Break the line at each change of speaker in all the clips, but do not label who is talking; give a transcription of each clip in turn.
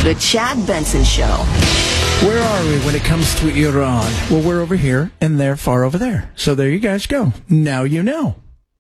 The Chad Benson Show.
Where are we when it comes to Iran? Well, we're over here, and they're far over there. So there you guys go. Now you know.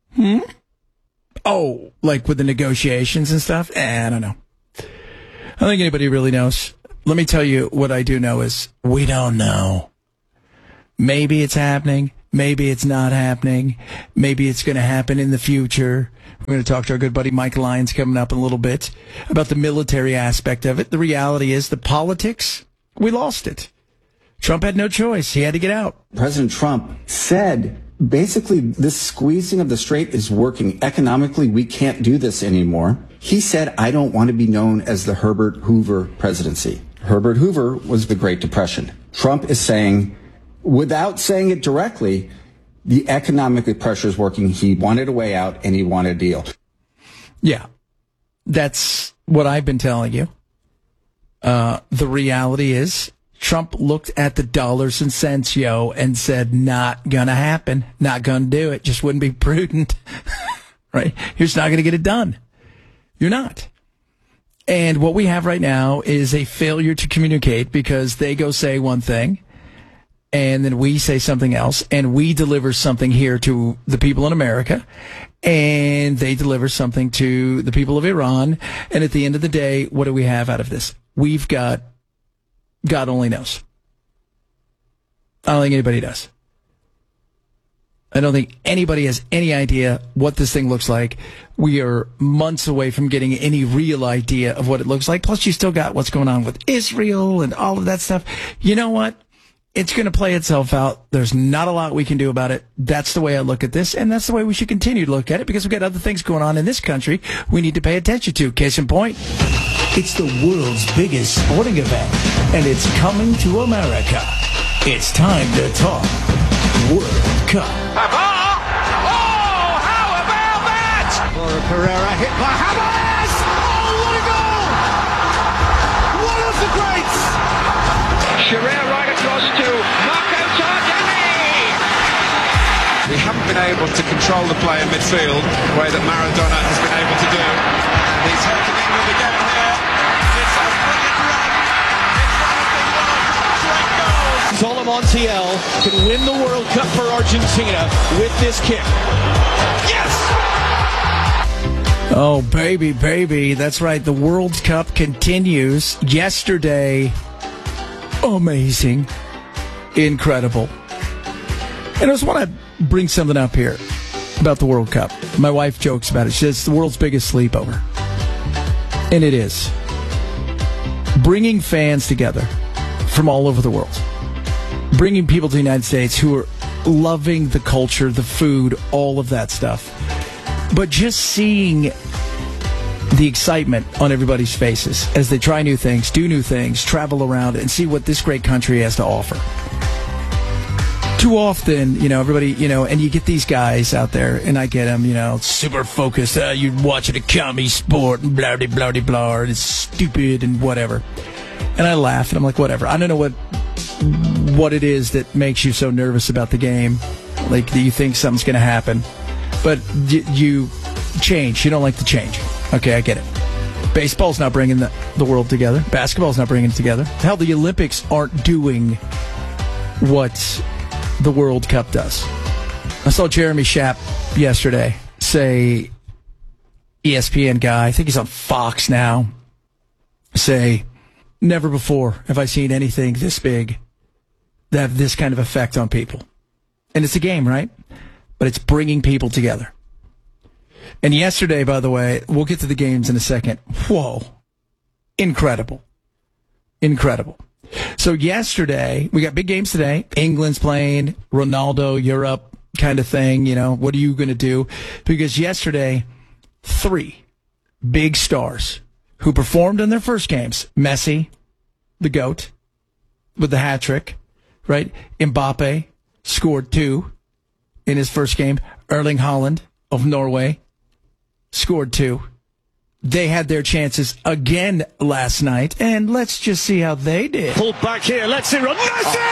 Oh, like with the negotiations and stuff? I don't know. I don't think anybody really knows. Let me tell you what I do know is we don't know. Maybe it's happening. Maybe it's not happening. Maybe it's going to happen in the future. We're going to talk to our good buddy Mike Lyons coming up in a little bit about the military aspect of it. The reality is the politics, we lost it. Trump had no choice. He had to get out.
President Trump said, basically, this squeezing of the strait is working. Economically, we can't do this anymore. He said, I don't want to be known as the Herbert Hoover presidency. Herbert Hoover was the Great Depression. Trump is saying, without saying it directly, the economic pressure is working. He wanted a way out, and he wanted a deal.
Yeah, that's what I've been telling you. The reality is Trump looked at the dollars and cents, and said, not gonna happen, not gonna do it, just wouldn't be prudent, right? You're just not gonna get it done. You're not. And what we have right now is a failure to communicate because they go say one thing, and then we say something else, and we deliver something here to the people in America, and they deliver something to the people of Iran. And at the end of the day, what do we have out of this? We've got God only knows. I don't think anybody does. I don't think anybody has any idea what this thing looks like. We are months away from getting any real idea of what it looks like. Plus, you still got what's going on with Israel and all of that stuff. You know what? It's going to play itself out. There's not a lot we can do about it. That's the way I look at this, and that's the way we should continue to look at it because we've got other things going on in this country we need to pay attention to. Case in point, it's the world's biggest sporting event, and it's coming to America. It's time to talk World Cup.
Oh, how about that? Laura Pereira hit by Hamas. Oh, what a goal! One of the greats. Shearer right across to Marco Tardelli. We haven't been able to control the play in midfield the way that Maradona has been able to do. And he's hurting England again here. It's a brilliant run. It's one of the world's great goals.
Zola Montiel can win the World Cup for Argentina with this kick.
Yes!
Oh, baby, baby. That's right. The World Cup continues. Yesterday, amazing. Incredible. And I just want to bring something up here about the World Cup. My wife jokes about it. She says it's the world's biggest sleepover. And it is. Bringing fans together from all over the world. Bringing people to the United States who are loving the culture, the food, all of that stuff. But just seeing the excitement on everybody's faces as they try new things, do new things, travel around, and see what this great country has to offer. Too often, everybody, and you get these guys out there, and I get them, super focused. You're watching a commie sport, and blah, blah, blah, blah, and it's stupid and whatever. And I laugh, and I'm like, whatever. I don't know what it is that makes you so nervous about the game. Like, do you think something's going to happen? But you change. You don't like the change. Okay, I get it. Baseball's not bringing the world together. Basketball's not bringing it together. Hell, the Olympics aren't doing what the World Cup does. I saw Jeremy Schaap yesterday say, ESPN guy, I think he's on Fox now, say, never before have I seen anything this big that have this kind of effect on people. And it's a game, right? But it's bringing people together. And yesterday, by the way, we'll get to the games in a second. Whoa. Incredible. Incredible. So yesterday, we got big games today. England's playing, Ronaldo, Europe kind of thing. What are you going to do? Because yesterday, 3 big stars who performed in their first games. Messi, the GOAT, with the hat trick, right? Mbappe scored 2 in his first game. Erling Haaland of Norway scored 2. They had their chances again last night, and let's just see how they did.
Pulled back here, let's see run. Messi!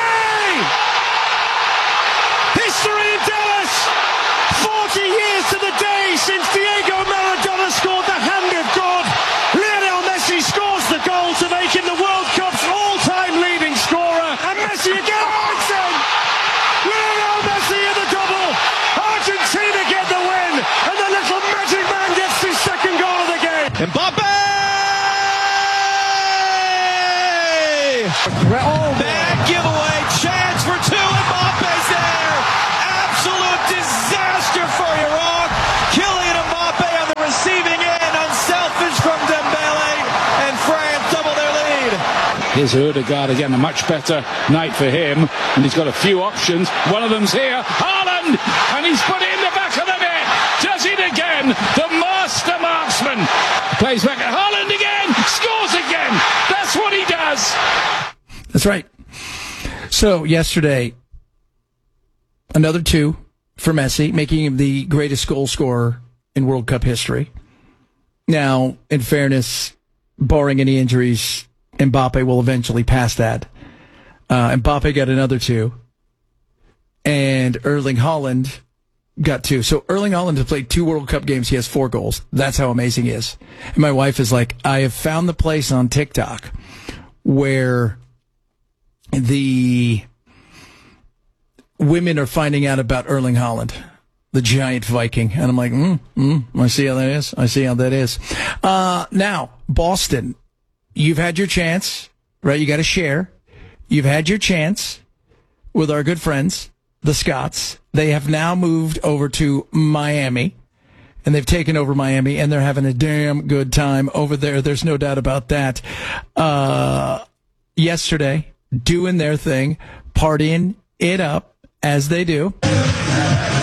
History in Dallas! 40 years to the day since Diego Maradona scored the hand of God. Lionel Messi scores the goal to make it Bad giveaway. Chance for two. Mbappe's there. Absolute disaster for Iraq. Kylian Mbappe on the receiving end. Unselfish from Dembele. And France double their lead.
Here's Ødegaard again, a much better night for him. And he's got a few options. One of them's here. Haaland! And he's put it in the back of the net. Does it again. The master marksman. Plays back at Haaland again. Scores again. That's what he does.
That's right. So yesterday, another 2 for Messi, making him the greatest goal scorer in World Cup history. Now, in fairness, barring any injuries, Mbappe will eventually pass that. Mbappe got another 2. And Erling Haaland got 2. So Erling Haaland has played 2 World Cup games. He has 4 goals. That's how amazing he is. And my wife is like, I have found the place on TikTok where the women are finding out about Erling Haaland, the giant Viking. And I'm like, I see how that is. I see how that is. Now, Boston, you've had your chance, right? You got to share. You've had your chance with our good friends, the Scots. They have now moved over to Miami, and they've taken over Miami, and they're having a damn good time over there. There's no doubt about that. Yesterday, doing their thing, partying it up as they do.